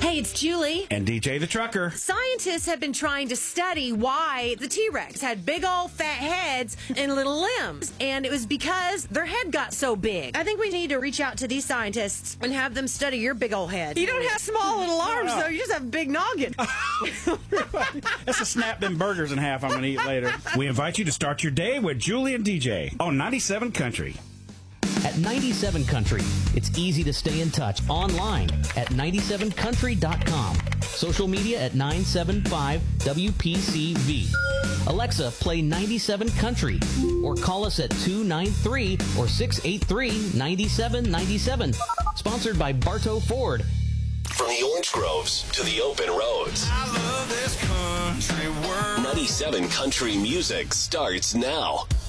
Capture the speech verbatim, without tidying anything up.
Hey, it's Julie. And D J the Trucker. Scientists have been trying to study why the T-Rex had big old fat heads and little limbs. And it was because their head got so big. I think we need to reach out to these scientists and have them study your big old head. You don't have small little arms, though. You just have a big noggin. That's to snap them burgers in half I'm going to eat later. We invite you to start your day with Julie and D J on ninety-seven Country. At ninety-seven Country, it's easy to stay in touch online at ninety-seven country dot com. Social media at nine seven five W P C V. Alexa, play ninety-seven Country or call us at two nine three or six eight three nine seven nine seven. Sponsored by Bartow Ford. From the orange groves to the open roads. I love this country world. ninety-seven Country music starts now.